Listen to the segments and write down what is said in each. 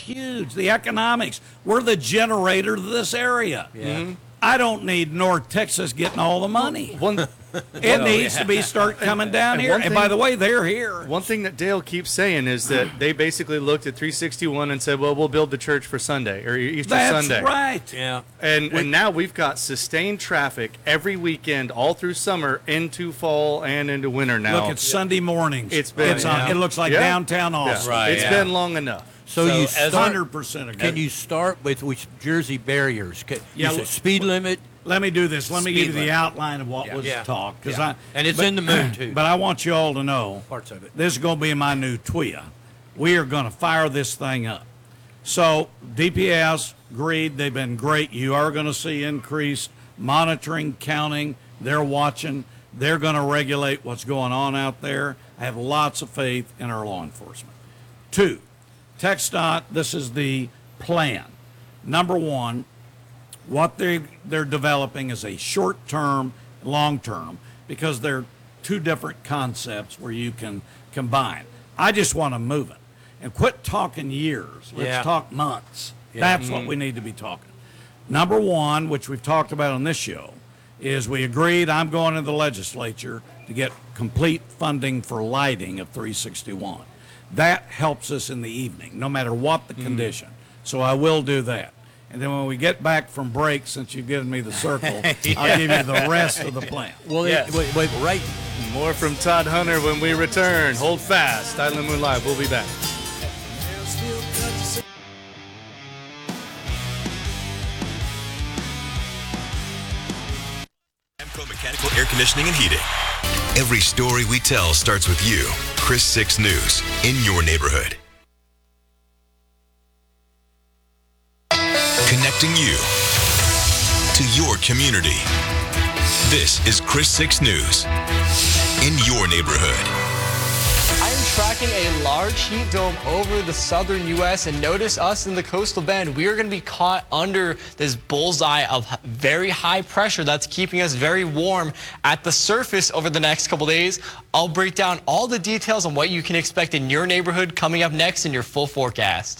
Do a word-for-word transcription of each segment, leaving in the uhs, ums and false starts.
huge. The economics. We're the generator of this area. Yeah. Mm-hmm. I don't need North Texas getting all the money. One, it well, needs yeah. to be start coming down and here. one And thing- by the way, they're here. One thing that Dale keeps saying is that they basically looked at three sixty-one and said, well, we'll build the church for Sunday or Easter That's Sunday. right. Yeah. And, and now we've got sustained traffic every weekend all through summer into fall and into winter now. Look, it's Sunday mornings. It's been- It's on, yeah. it looks like Yeah. downtown Yeah. Austin. Right. It's yeah. been long enough. So, So you as start, one hundred percent agree. Can you start with which Jersey barriers? Can, Yeah, you said l- speed limit. Let me do this. Let me Speed give you the limit. outline of what Yeah. was Yeah. talked. 'cause Yeah. I, And it's but- in the moon, too. But I want you all to know, Parts of it. this is going to be my new T W I A. We are going to fire this thing up. So D P S agreed. They've been great. You are going to see increased monitoring, counting. They're watching. They're going to regulate what's going on out there. I have lots of faith in our law enforcement. Two, TxDOT, this is the plan. Number one, what they they're developing is a short-term, long-term, because they're two different concepts where you can combine. I just want to move it and quit talking years. Let's Yeah. talk months. That's what we need to be talking. Number one, which we've talked about on this show, is we agreed I'm going to the legislature to get complete funding for lighting of three sixty-one. That helps us in the evening, no matter what the condition. So I will do that. And then when we get back from break, since you've given me the circle, I'll give you the rest of the plan. Well, Yes. it, wait, wait, right. More from Todd Hunter when we return. Hold fast. Island Moon Live. We'll be back. Amco Mechanical Air Conditioning and Heating. Every story we tell starts with you. Chris six News, in your neighborhood. Connecting you to your community. This is Chris six News, in your neighborhood. I am tracking a large heat dome over the southern U S and notice us in the coastal bend. We are going to be caught under this bullseye of very high pressure that's keeping us very warm at the surface over the next couple days. I'll break down all the details on what you can expect in your neighborhood coming up next in your full forecast.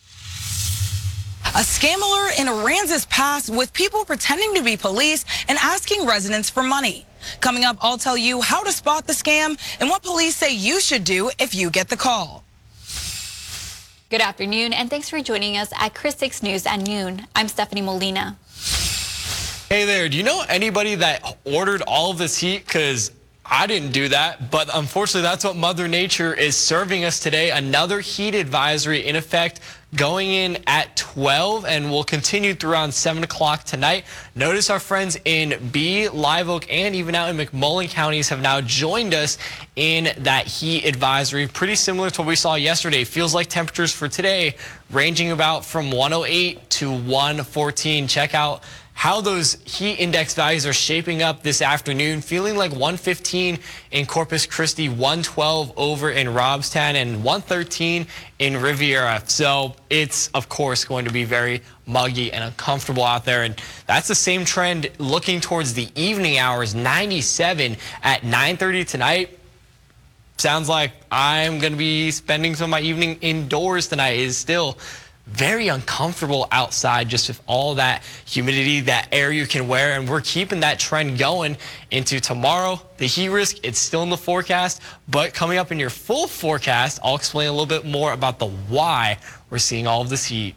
A scam alert in Aransas Pass with people pretending to be police and asking residents for money. Coming up, I'll tell you how to spot the scam and what police say you should do if you get the call. Good afternoon, and thanks for joining us at Chris six News at noon. I'm Stephanie Molina. Hey there, do you know anybody that ordered all of this heat? Because I didn't do that, but unfortunately that's what Mother Nature is serving us today. Another heat advisory in effect going in at twelve and will continue through around seven o'clock tonight. Notice our friends in B, Live Oak, and even out in McMullen counties have now joined us in that heat advisory. Pretty similar to what we saw yesterday. Feels like temperatures for today ranging about from one oh eight to one fourteen. Check out how those heat index values are shaping up this afternoon. Feeling like one fifteen in Corpus Christi, one twelve over in Robstown, and one thirteen in Riviera. So it's, of course, going to be very muggy and uncomfortable out there. And that's the same trend looking towards the evening hours, ninety-seven at nine thirty tonight. Sounds like I'm going to be spending some of my evening indoors tonight. It is still very uncomfortable outside just with all that humidity, that air you can wear, and we're keeping that trend going into tomorrow. The heat risk, it's still in the forecast, but coming up in your full forecast, I'll explain a little bit more about the why we're seeing all of this heat.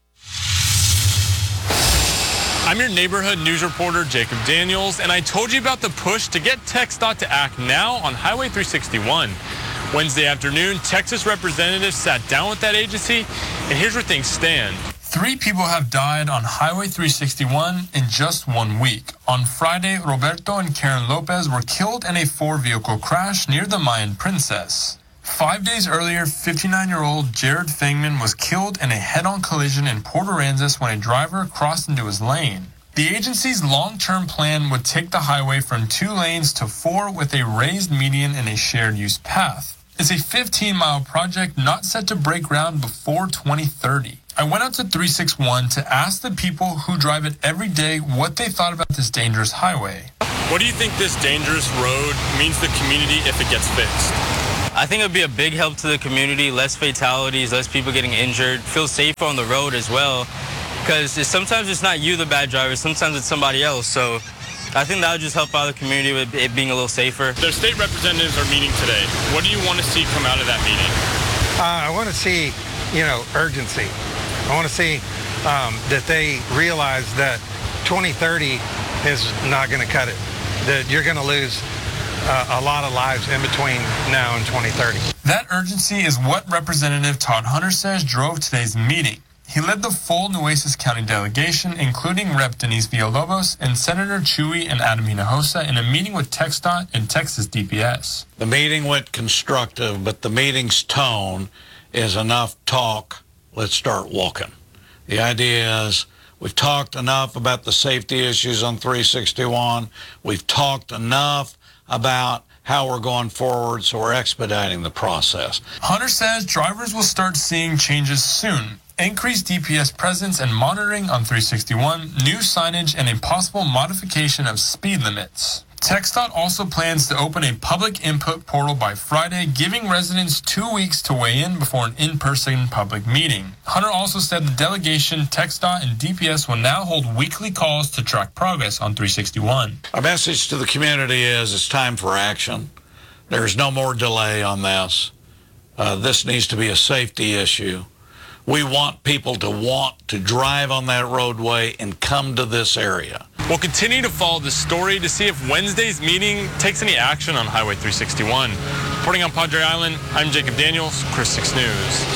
I'm your neighborhood news reporter, Jacob Daniels, and I told you about the push to get TxDOT to act now on Highway three sixty-one. Wednesday afternoon, Texas representatives sat down with that agency, and here's where things stand. Three people have died on Highway three sixty-one in just one week. On Friday, Roberto and Karen Lopez were killed in a four-vehicle crash near the Mayan Princess. Five days earlier, fifty-nine-year-old Jared Fangman was killed in a head-on collision in Port Aransas when a driver crossed into his lane. The agency's long-term plan would take the highway from two lanes to four with a raised median and a shared-use path. It's a fifteen-mile project not set to break ground before twenty thirty. I went out to three sixty-one to ask the people who drive it every day what they thought about this dangerous highway. What do you think this dangerous road means to the community if it gets fixed? I think it would be a big help to the community, less fatalities, less people getting injured, feel safer on the road as well. Because sometimes it's not you, the bad driver, sometimes it's somebody else. So I think that would just help out the community with it being a little safer. Their state representatives are meeting today. What do you want to see come out of that meeting? Uh, I want to see, you know, urgency. I want to see um, that they realize that twenty thirty is not going to cut it, that you're going to lose uh, a lot of lives in between now and twenty thirty. That urgency is what Representative Todd Hunter says drove today's meeting. He led the full Nueces County delegation, including Representative Denise Villalobos and Senator Chuy and Adam Hinojosa, in a meeting with TxDOT and Texas D P S. The meeting went constructive, but the meeting's tone is enough talk, let's start walking. The idea is we've talked enough about the safety issues on three sixty-one. We've talked enough about how we're going forward, so we're expediting the process. Hunter says drivers will start seeing changes soon. Increased D P S presence and monitoring on three sixty-one, new signage, and a possible modification of speed limits. TxDOT also plans to open a public input portal by Friday, giving residents two weeks to weigh in before an in-person public meeting. Hunter also said the delegation, TxDOT, and D P S will now hold weekly calls to track progress on three sixty-one. Our message to the community is it's time for action. There's no more delay on this. Uh, this needs to be a safety issue. We want people to want to drive on that roadway and come to this area. We'll continue to follow the story to see if Wednesday's meeting takes any action on Highway three sixty-one. Reporting on Padre Island, I'm Jacob Daniels, Chris six News.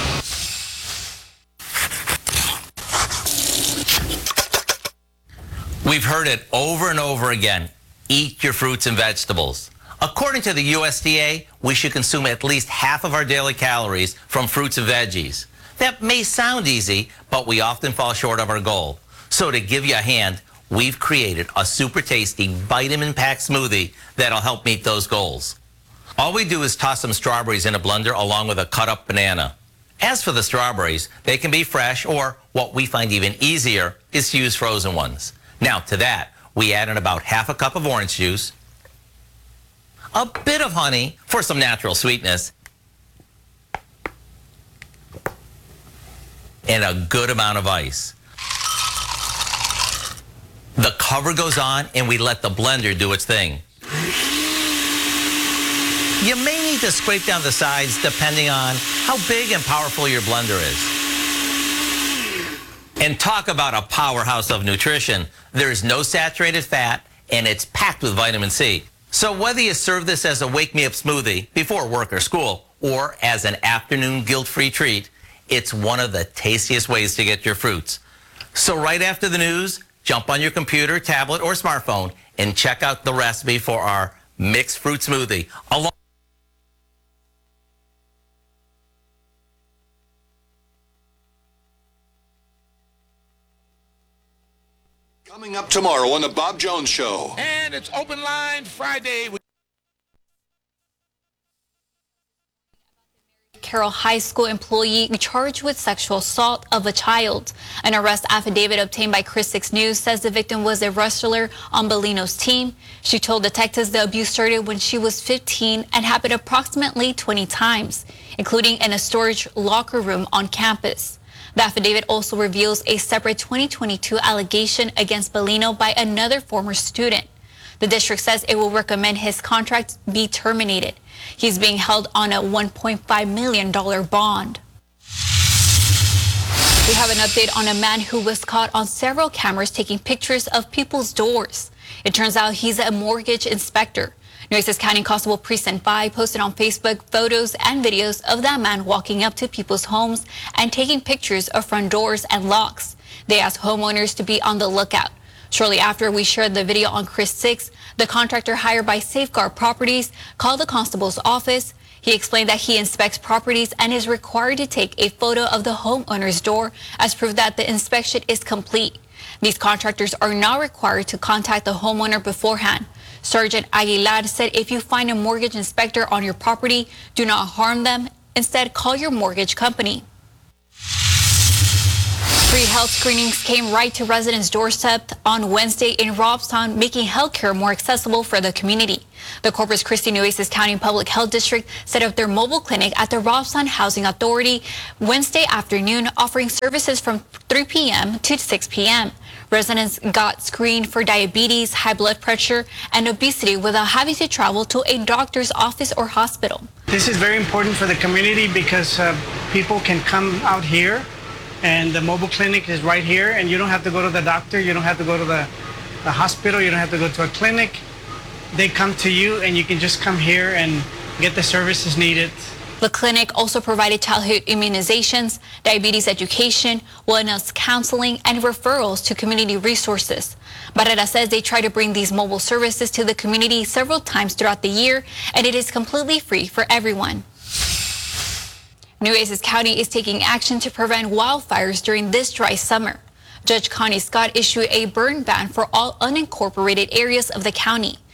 We've heard it over and over again. Eat your fruits and vegetables. According to the U S D A, we should consume at least half of our daily calories from fruits and veggies. That may sound easy, but we often fall short of our goal. So to give you a hand, we've created a super tasty vitamin-packed smoothie that'll help meet those goals. All we do is toss some strawberries in a blender along with a cut-up banana. As for the strawberries, they can be fresh, or what we find even easier is to use frozen ones. Now to that, we add in about half a cup of orange juice, a bit of honey for some natural sweetness, and a good amount of ice. The cover goes on and we let the blender do its thing. You may need to scrape down the sides depending on how big and powerful your blender is. And talk about a powerhouse of nutrition. There is no saturated fat and it's packed with vitamin C. So whether you serve this as a wake-me-up smoothie before work or school or as an afternoon guilt-free treat, it's one of the tastiest ways to get your fruits. So right after the news, jump on your computer, tablet, or smartphone and check out the recipe for our mixed fruit smoothie. Along Coming up tomorrow on the Bob Jones Show. And it's Open Line Friday. Carroll High School employee charged with sexual assault of a child. An arrest affidavit obtained by Chris six News says the victim was a wrestler on Bellino's team. She told detectives the abuse started when she was fifteen and happened approximately twenty times, including in a storage locker room on campus. The affidavit also reveals a separate twenty twenty-two allegation against Bellino by another former student. The district says it will recommend his contract be terminated. He's being held on a one point five million dollars bond. We have an update on a man who was caught on several cameras taking pictures of people's doors. It turns out he's a mortgage inspector. Nueces County Constable Precinct five posted on Facebook photos and videos of that man walking up to people's homes and taking pictures of front doors and locks. They asked homeowners to be on the lookout. Shortly after we shared the video on Chris six, the contractor hired by Safeguard Properties called the constable's office. He explained that he inspects properties and is required to take a photo of the homeowner's door as proof that the inspection is complete. These contractors are not required to contact the homeowner beforehand. Sergeant Aguilar said if you find a mortgage inspector on your property, do not harm them. Instead, call your mortgage company. Free health screenings came right to residents' doorstep on Wednesday in Robstown, making healthcare more accessible for the community. The Corpus Christi Nueces County Public Health District set up their mobile clinic at the Robstown Housing Authority Wednesday afternoon, offering services from three p m to six p m Residents got screened for diabetes, high blood pressure, and obesity without having to travel to a doctor's office or hospital. This is very important for the community because uh, people can come out here, and the mobile clinic is right here, and you don't have to go to the doctor, you don't have to go to the, the hospital, you don't have to go to a clinic. They come to you, and you can just come here and get the services needed. The clinic also provided childhood immunizations, diabetes education, wellness counseling, and referrals to community resources. Barrera says they try to bring these mobile services to the community several times throughout the year, and it is completely free for everyone. Nueces County is taking action to prevent wildfires during this dry summer. Judge Connie Scott issued a burn ban for all unincorporated areas of the county.